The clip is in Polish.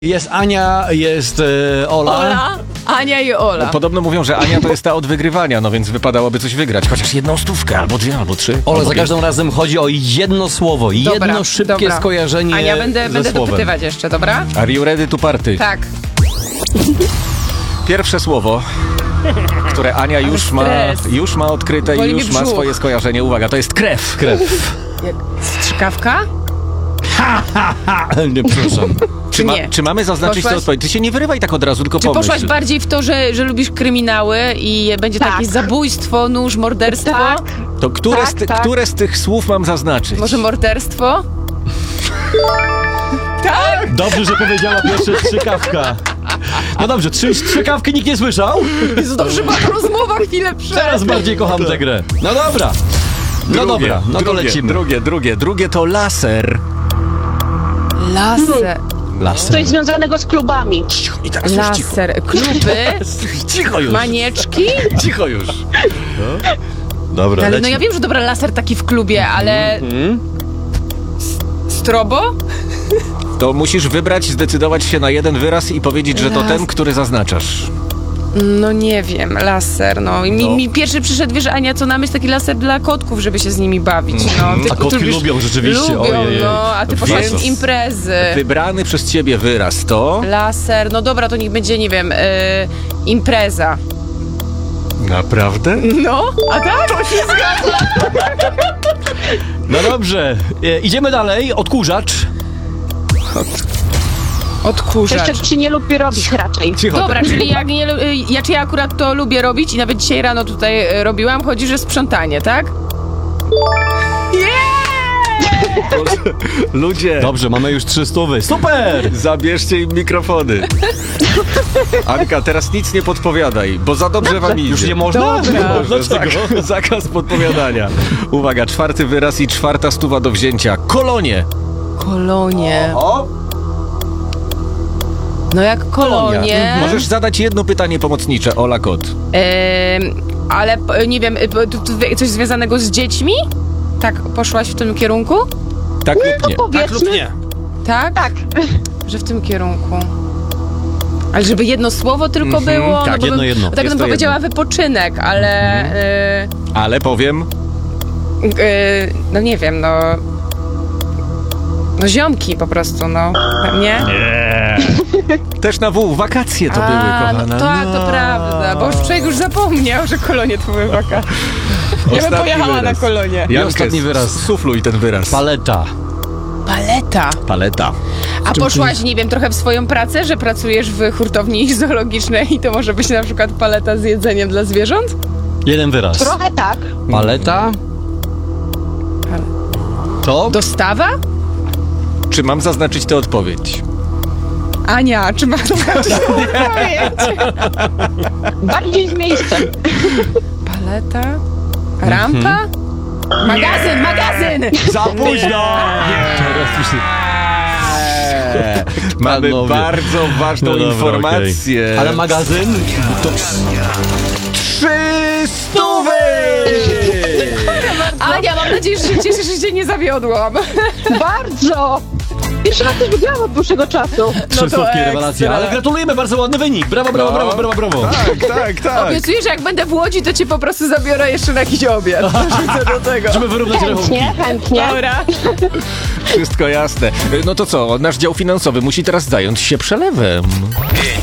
Jest Ania, jest Ola. Ania i Ola. Podobno mówią, że Ania to jest ta od wygrywania, no więc wypadałoby coś wygrać. Chociaż jedną stówkę, albo dwie, albo trzy. Ola, za każdym razem chodzi o jedno słowo, jedno szybkie skojarzenie. Ania, będę dopytywać jeszcze, dobra? Are you ready to party? Tak. Pierwsze słowo, które Ania już ma odkryte i już ma swoje skojarzenie. Uwaga, to jest krew. Strzykawka? Nie, przepraszam. Czy mamy zaznaczyć tę odpowiedź? Ty się nie wyrywaj tak od razu, tylko pomyśl. Czy poszłaś bardziej w to, że lubisz kryminały i będzie takie zabójstwo, nóż, morderstwo? Tak. To które z tych słów mam zaznaczyć? Może morderstwo? Tak! Dobrze, że powiedziała pierwsze strzykawka. No dobrze, strzykawki nikt nie słyszał? Jezu, dobrze, była to rozmowa chwilę przed. Teraz bardziej kocham tę grę. No dobra. To lecimy. Drugie to laser. Laser. Coś związanego z klubami. I teraz już cicho. Laser. Kluby? Cicho już. Manieczki? Cicho już. Dobra, Ale no ja wiem, że dobra, laser taki w klubie, ale... Strobo? To musisz wybrać, zdecydować się na jeden wyraz i powiedzieć, że to ten, który zaznaczasz. No nie wiem, laser, no. Mi pierwszy przyszedł, wiesz, Ania, co na myśl, taki laser dla kotków, żeby się z nimi bawić, no. A kotki lubią rzeczywiście. Lubią, ojej. no, a ty poszłaś w imprezy. Wybrany przez ciebie wyraz to... Laser, no dobra, to niech będzie, nie wiem, impreza. Naprawdę? No, a tak? To się zgadza. No dobrze, idziemy dalej. Odkurzacz. Odkurzacz. Jeszcze ci nie lubię robić raczej. Cicho. Dobra, czyli ja akurat to lubię robić i nawet dzisiaj rano tutaj robiłam, chodzi, że sprzątanie, tak? Ludzie, Dobrze, mamy już 300. Super! zabierzcie im mikrofony. Anka, teraz nic nie podpowiadaj, bo za dobrze wam idzie. Już nie można? Dobra. Nie można. Dlaczego? Zakaz podpowiadania. Uwaga, czwarty wyraz i 4. stuwa do wzięcia. Kolonie. Kolonie. No jak kolonie. Możesz zadać jedno pytanie pomocnicze, Ola Kot. Ale nie wiem, coś związanego z dziećmi? Tak, poszłaś w tym kierunku? Tak lub nie? Powiedzmy. Tak? Tak. Że w tym kierunku. Ale żeby jedno słowo tylko było? Tak, no bo jedno. Bo tak bym powiedziała wypoczynek, ale... Ale powiem... no nie wiem, no... No ziomki po prostu, no. Nie? Też na W, wakacje to były, kochana. No tak, to prawda, bo już człowiek już zapomniał, że kolonie to były wakacje. Ja bym pojechała wyraz. na kolonie. Jankę, ostatni wyraz. Sufluj ten wyraz. Paleta. Paleta. Paleta. A poszłaś, nie wiem, trochę w swoją pracę, że pracujesz w hurtowni zoologicznej i to może być na przykład paleta z jedzeniem dla zwierząt? Jeden wyraz. Trochę tak. Paleta. To? Dostawa? Czy mam zaznaczyć tę odpowiedź? Ania, czy masz odpowiedź? Bardziej z miejscem. Paleta? Rampa? Magazyn! Za późno! Mamy Panowie. bardzo ważną No dobra, informację. okay. Ale magazyn? To... 300! Ania, mam nadzieję, że się cieszysz, że cię nie zawiodłam. Bardzo. Jeszcze raz też wygrałam od dłuższego czasu. Trzystówki, rewelacja. ekstra. Ale gratulujemy, bardzo ładny wynik. Brawo. Tak. Obiecuję, że jak będę w Łodzi, to cię po prostu zabiorę jeszcze na jakiś obiad. Rzucę do tego. Żeby wyrównać rachunki. Chętnie. Dobra. Wszystko jasne. No to co, nasz dział finansowy musi teraz zająć się przelewem.